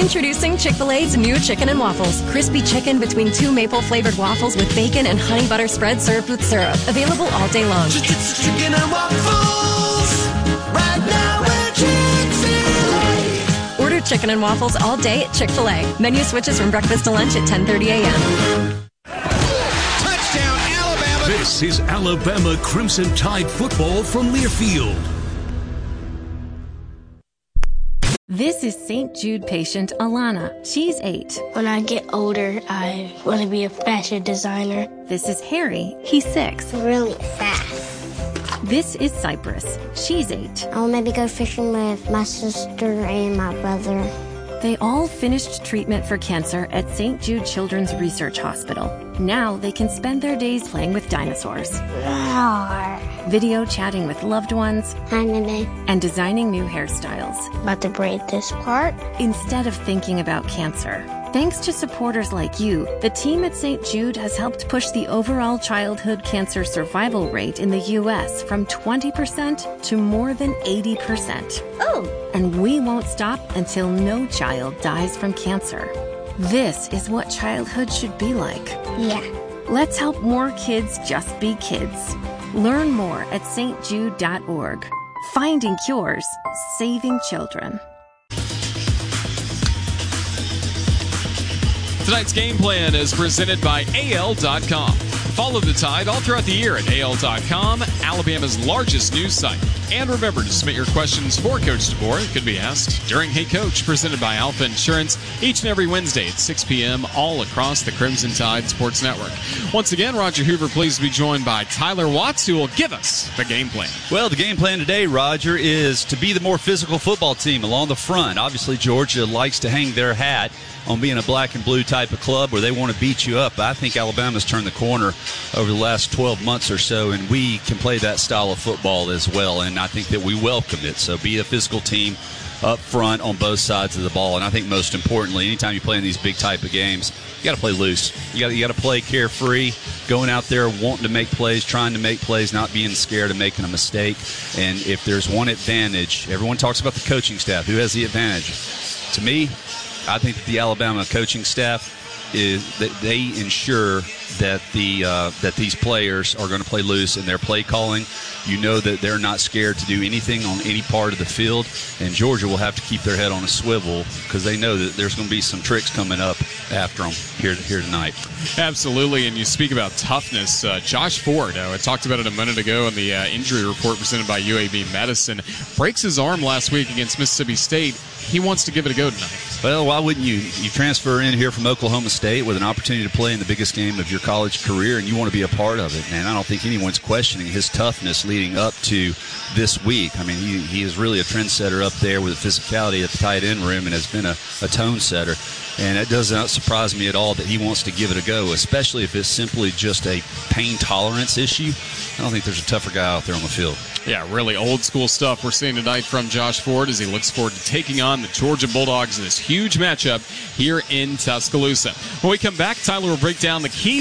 Introducing Chick-fil-A's new Chicken and Waffles. Crispy chicken between 2 maple-flavored waffles with bacon and honey butter spread served with syrup. Available all day long. Chicken and waffles, right now at Chick-fil-A. Order Chicken and Waffles all day at Chick-fil-A. Menu switches from breakfast to lunch at 10:30 a.m. Touchdown, Alabama! This is Alabama Crimson Tide football from Learfield. This is St. Jude patient Alana. She's 8. When I get older, I want to be a fashion designer. This is Harry. He's 6. Really fast. This is Cypress. She's 8. I'll maybe go fishing with my sister and my brother. They all finished treatment for cancer at St. Jude Children's Research Hospital. Now they can spend their days playing with dinosaurs, video chatting with loved ones, and designing new hairstyles. About to braid this part. Instead of thinking about cancer. Thanks to supporters like you, the team at St. Jude has helped push the overall childhood cancer survival rate in the U.S. from 20% to more than 80%. Oh! And we won't stop until no child dies from cancer. This is what childhood should be like. Yeah. Let's help more kids just be kids. Learn more at stjude.org. Finding cures, saving children. Tonight's game plan is presented by AL.com. Follow the Tide all throughout the year at AL.com, Alabama's largest news site. And remember to submit your questions for Coach DeBoer. It could be asked during Hey Coach, presented by Alpha Insurance, each and every Wednesday at 6 p.m. all across the Crimson Tide Sports Network. Once again, Roger Hoover pleased to be joined by Tyler Watts, who will give us the game plan. Well, the game plan today, Roger, is to be the more physical football team along the front. Obviously, Georgia likes to hang their hat on being a black and blue type of club where they want to beat you up. I think Alabama's turned the corner over the last 12 months or so, and we can play that style of football as well, and I think that we welcome it. So be a physical team up front on both sides of the ball, and I think most importantly, anytime you play in these big type of games, you got to play loose. You got to play carefree, going out there wanting to make plays, trying to make plays, not being scared of making a mistake. And if there's one advantage, everyone talks about the coaching staff. Who has the advantage? To me, I think that the Alabama coaching staff is that they ensure that that these players are going to play loose in their play calling. You know that they're not scared to do anything on any part of the field, and Georgia will have to keep their head on a swivel because they know that there's going to be some tricks coming up after them here tonight. Absolutely, and you speak about toughness. Josh Ford, I talked about it a minute ago in the injury report presented by UAB Medicine, breaks his arm last week against Mississippi State. He wants to give it a go tonight. Well, why wouldn't you? You transfer in here from Oklahoma State with an opportunity to play in the biggest game of your college career, and you want to be a part of it. And I don't think anyone's questioning his toughness leading up to this week. I mean, he is really a trendsetter up there with the physicality at the tight end room and has been a tone setter. And it does not surprise me at all that he wants to give it a go, especially if it's simply just a pain tolerance issue. I don't think there's a tougher guy out there on the field. Yeah, really old school stuff we're seeing tonight from Josh Ford as he looks forward to taking on the Georgia Bulldogs in this huge matchup here in Tuscaloosa. When we come back, Tyler will break down the keys